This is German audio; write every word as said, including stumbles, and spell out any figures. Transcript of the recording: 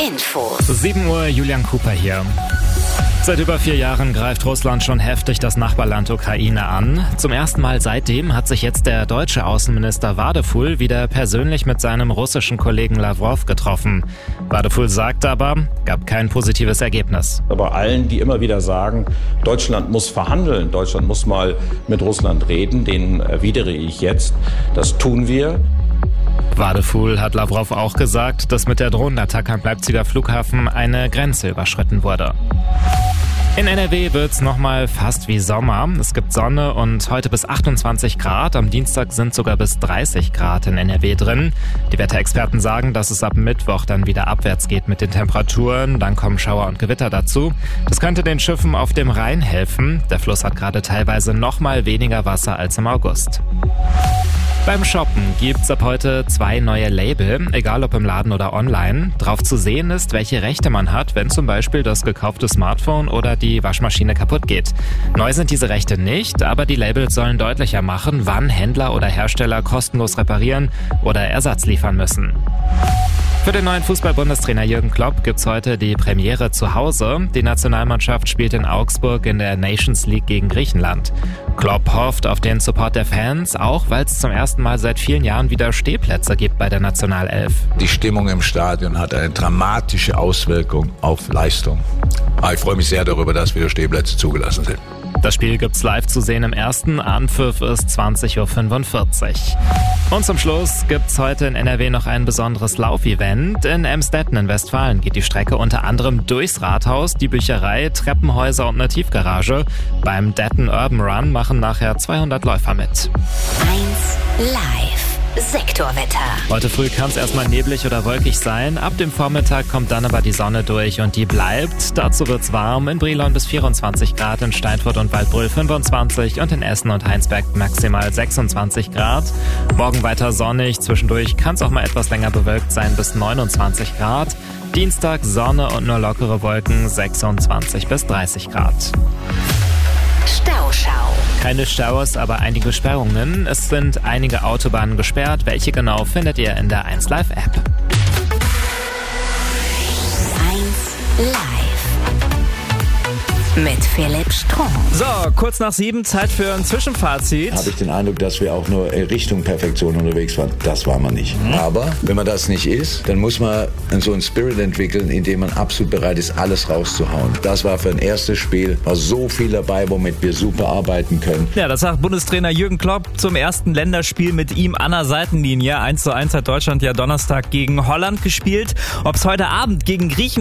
Infos. sieben Uhr, Julian Cooper hier. Seit über vier Jahren greift Russland schon heftig das Nachbarland Ukraine an. Zum ersten Mal seitdem hat sich jetzt der deutsche Außenminister Wadeful wieder persönlich mit seinem russischen Kollegen Lavrov getroffen. Wadeful sagte aber, gab kein positives Ergebnis. Aber allen, die immer wieder sagen, Deutschland muss verhandeln, Deutschland muss mal mit Russland reden, denen erwidere ich jetzt, das tun wir. Wadeful hat Lavrov auch gesagt, dass mit der Drohnenattacke am Leipziger Flughafen eine Grenze überschritten wurde. In N R W wird's nochmal fast wie Sommer. Es gibt Sonne und heute bis achtundzwanzig Grad. Am Dienstag sind sogar bis dreißig Grad in N R W drin. Die Wetterexperten sagen, dass es ab Mittwoch dann wieder abwärts geht mit den Temperaturen. Dann kommen Schauer und Gewitter dazu. Das könnte den Schiffen auf dem Rhein helfen. Der Fluss hat gerade teilweise nochmal weniger Wasser als im August. Beim Shoppen gibt's ab heute zwei neue Label, egal ob im Laden oder online. Drauf zu sehen ist, welche Rechte man hat, wenn zum Beispiel das gekaufte Smartphone oder die Waschmaschine kaputt geht. Neu sind diese Rechte nicht, aber die Labels sollen deutlicher machen, wann Händler oder Hersteller kostenlos reparieren oder Ersatz liefern müssen. Für den neuen Fußball-Bundestrainer Jürgen Klopp gibt's heute die Premiere zu Hause. Die Nationalmannschaft spielt in Augsburg in der Nations League gegen Griechenland. Klopp hofft auf den Support der Fans, auch weil es zum ersten Mal seit vielen Jahren wieder Stehplätze gibt bei der Nationalelf. Die Stimmung im Stadion hat eine dramatische Auswirkung auf Leistung. Aber ich freue mich sehr darüber, dass wieder Stehplätze zugelassen sind. Das Spiel gibt's live zu sehen im ersten. Anpfiff ist zwanzig Uhr fünfundvierzig. Und zum Schluss gibt's heute in N R W noch ein besonderes Laufevent. In Emstetten in Westfalen geht die Strecke unter anderem durchs Rathaus, die Bücherei, Treppenhäuser und eine Tiefgarage. Beim Detten Urban Run machen nachher zweihundert Läufer mit. eins Live. Sektorwetter. Heute früh kann es erstmal neblig oder wolkig sein. Ab dem Vormittag kommt dann aber die Sonne durch und die bleibt. Dazu wird's warm. In Brilon bis vierundzwanzig Grad, in Steinfurt und Waldbröl fünfundzwanzig und in Essen und Heinsberg maximal sechsundzwanzig Grad. Morgen weiter sonnig. Zwischendurch kann es auch mal etwas länger bewölkt sein bis neunundzwanzig Grad. Dienstag Sonne und nur lockere Wolken, sechsundzwanzig bis dreißig Grad. Stauschau. Keine Staus, aber einige Sperrungen. Es sind einige Autobahnen gesperrt. Welche genau findet ihr in der eins Live App. eins Live. Mit Philipp Strunk. So, kurz nach sieben, Zeit für ein Zwischenfazit. Habe ich den Eindruck, dass wir auch nur Richtung Perfektion unterwegs waren. Das war man nicht. Mhm. Aber wenn man das nicht ist, dann muss man so einen Spirit entwickeln, in dem man absolut bereit ist, alles rauszuhauen. Das war für ein erstes Spiel, war so viel dabei, womit wir super arbeiten können. Ja, das sagt Bundestrainer Jürgen Klopp zum ersten Länderspiel mit ihm an der Seitenlinie. eins zu eins hat Deutschland ja Donnerstag gegen Holland gespielt. Ob es heute Abend gegen Griechenland